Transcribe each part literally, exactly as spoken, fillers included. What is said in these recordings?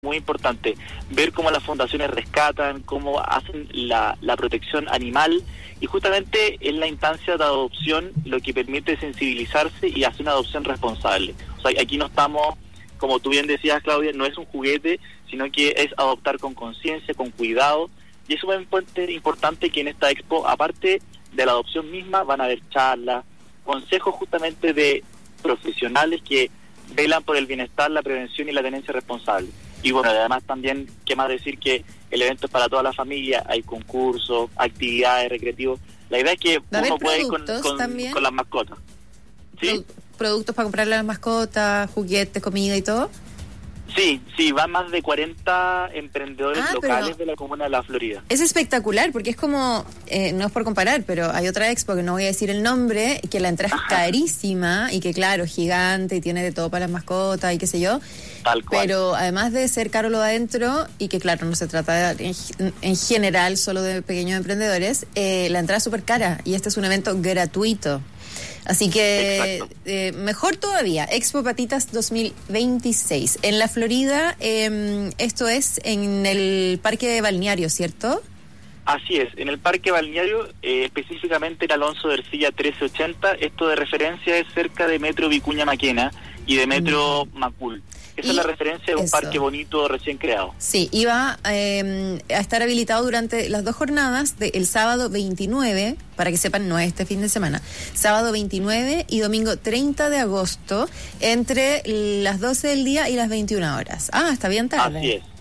muy importante, ver cómo las fundaciones rescatan, cómo hacen la, la protección animal, y justamente es la instancia de adopción lo que permite sensibilizarse y hacer una adopción responsable. O sea, aquí no estamos, como tú bien decías, Claudia, no es un juguete, sino que es adoptar con conciencia, con cuidado, y es súper importante que en esta expo, aparte de la adopción misma, van a haber charlas, consejos justamente de profesionales que velan por el bienestar, la prevención y la tenencia responsable. Y bueno, además también, qué más decir que el evento es para toda la familia, hay concursos, actividades, recreativos. La idea es que uno puede ir con, con, con las mascotas. ¿Sí? ¿Productos para comprarle a las mascotas, juguetes, comida y todo? Sí, sí, van más de cuarenta emprendedores ah, locales de la comuna de La Florida. Es espectacular, porque es como, eh, no es por comparar, pero hay otra expo que no voy a decir el nombre, que la entrada es carísima y que claro, gigante y tiene de todo para las mascotas y qué sé yo. Tal cual. Pero además de ser caro lo de adentro, y que claro, no se trata de, en, en general solo de pequeños emprendedores, eh, la entrada es súper cara y este es un evento gratuito. Así que eh, mejor todavía, Expo Patitas dos mil veintiséis. En la Florida, eh, esto es en el Parque Balneario, ¿cierto? Así es, en el Parque Balneario, eh, específicamente en Alonso de Ercilla trece ochenta, esto de referencia es cerca de Metro Vicuña Maquena y de Metro mm. Macul. Esa es la referencia de un eso. parque bonito recién creado. Sí, iba eh, a estar habilitado durante las dos jornadas del sábado veintinueve, para que sepan, no es este fin de semana, sábado veintinueve y domingo treinta de agosto, entre las doce del día y las veintiuna horas. Ah, está bien tarde. Así es.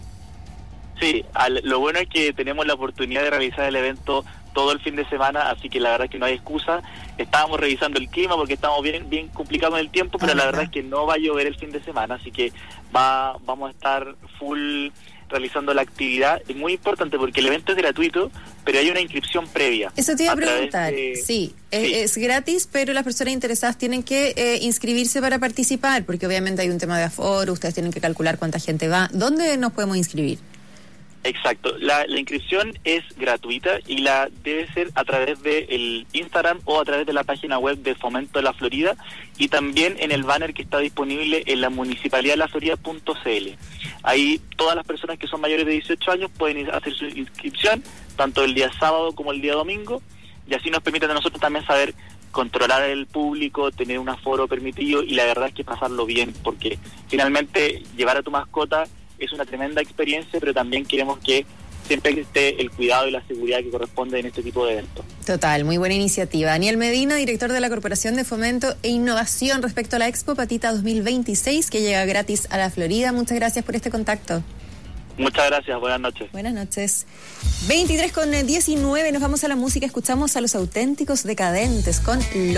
Sí, al, lo bueno es que tenemos la oportunidad de realizar el evento todo el fin de semana, así que la verdad es que no hay excusa. Estábamos revisando el clima porque estamos bien bien complicados en el tiempo, pero ah, la verdad es que no va a llover el fin de semana, así que va vamos a estar full realizando la actividad. Es muy importante porque el evento es gratuito, pero hay una inscripción previa. Eso te iba a, a preguntar, de... sí, es, sí, es gratis, pero las personas interesadas tienen que eh, inscribirse para participar, porque obviamente hay un tema de aforo, ustedes tienen que calcular cuánta gente va. ¿Dónde nos podemos inscribir? Exacto, la, la inscripción es gratuita y la debe ser a través de el Instagram o a través de la página web de Fomento de la Florida y también en el banner que está disponible en la municipalidad de la florida punto c l. Ahí todas las personas que son mayores de dieciocho años pueden hacer su inscripción, tanto el día sábado como el día domingo, y así nos permite a nosotros también saber controlar el público, tener un aforo permitido y la verdad es que pasarlo bien, porque finalmente llevar a tu mascota es una tremenda experiencia, pero también queremos que siempre esté el cuidado y la seguridad que corresponde en este tipo de eventos. Total, muy buena iniciativa. Daniel Medina, director de la Corporación de Fomento e Innovación respecto a la Expo Patita dos mil veintiséis, que llega gratis a la Florida. Muchas gracias por este contacto. Muchas gracias, buenas noches. Buenas noches. veintitrés con diecinueve, nos vamos a la música, escuchamos a Los Auténticos Decadentes con